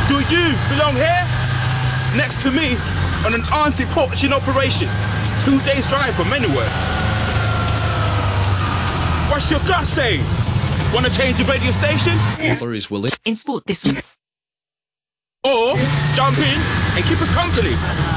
Do you belong here? Next to me on an anti-poaching operation. 2 days drive from anywhere. What's your gut saying? Want to change the radio station? Is willing. In sport this week. Or jump in and keep us company?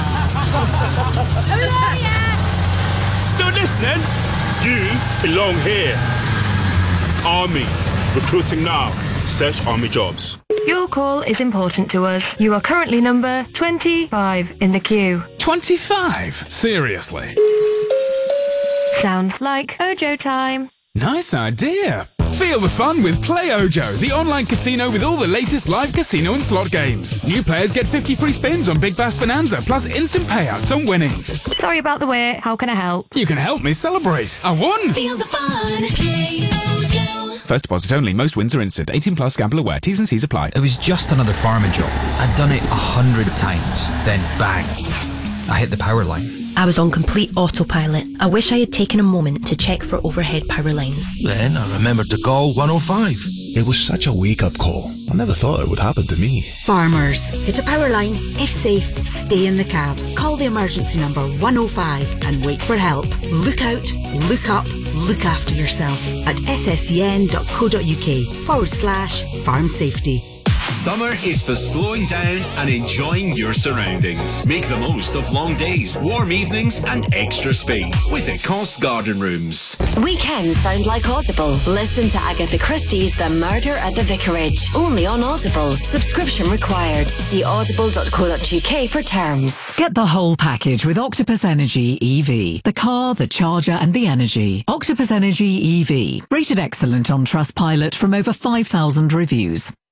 Still listening? You belong here. Army. Recruiting now. Search Army jobs. Your call is important to us. You are currently number 25 in the queue. 25? Seriously? Sounds like Ojo time. Nice idea. Feel the fun with Play Ojo, the online casino with all the latest live casino and slot games. New players get 50 free spins on Big Bass Bonanza, plus instant payouts on winnings. Sorry about the wait. How can I help? You can help me celebrate. I won! Feel the fun. Play Ojo. First deposit only. Most wins are instant. 18 plus. Gamble aware. T's and C's apply. It was just another farming job. I'd done it 100 times. Then bang, I hit the power line. I was on complete autopilot. I wish I had taken a moment to check for overhead power lines. Then I remembered to call 105. It was such a wake-up call. I never thought it would happen to me. Farmers, hit a power line. If safe, stay in the cab. Call the emergency number 105 and wait for help. Look out, look up, look after yourself at sscn.co.uk/farm safety. Summer is for slowing down and enjoying your surroundings. Make the most of long days, warm evenings and extra space with Ecosse Garden Rooms. Weekends sound like Audible. Listen to Agatha Christie's The Murder at the Vicarage. Only on Audible. Subscription required. See audible.co.uk for terms. Get the whole package with Octopus Energy EV. The car, the charger and the energy. Octopus Energy EV. Rated excellent on Trustpilot from over 5,000 reviews.